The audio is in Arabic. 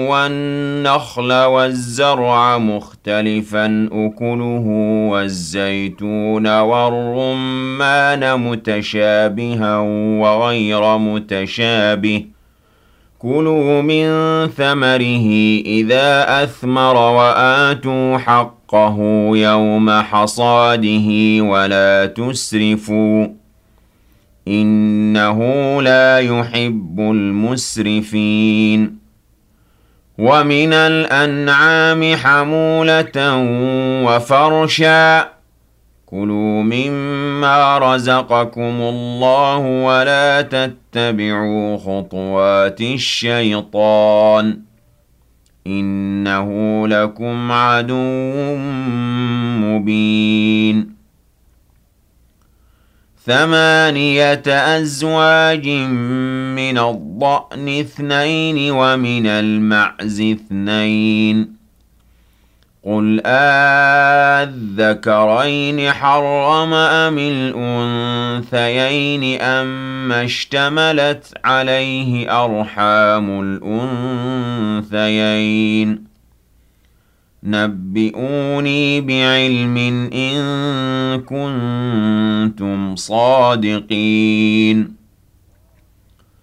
والنخل والزرع مختلفا أكله والزيتون والرمان متشابها وغير متشابه كلوا من ثمره إذا أثمر وآتوا حقه يوم حصاده ولا تسرفوا إنه لا يحب المسرفين ومن الأنعام حمولة وفرشا كلوا مما رزقكم الله ولا تتبعوا خطوات الشيطان إنه لكم عدو مبين 8 أزواج من الضأن 2 ومن المعز 2 قل أذكرين حرم أم الأنثيين أما اشتملت عليه أرحام الأنثيين نبئوني بعلم إن كنتم صادقين